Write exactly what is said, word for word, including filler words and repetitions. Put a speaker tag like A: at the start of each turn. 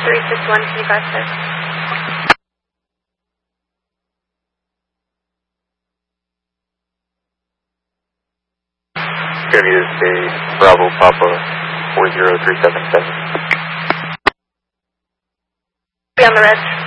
A: three six one, can you pass there?
B: Gonna need to stay Bravo Papa four zero three seven seven.
A: Be on the red.